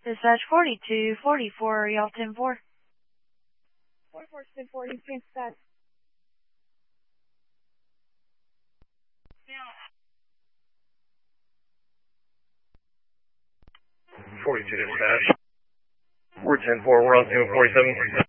Dispatch 4244, y'all 10-4. 4410-4, you can dispatch. 42 dispatch. 410-4, we're on 247.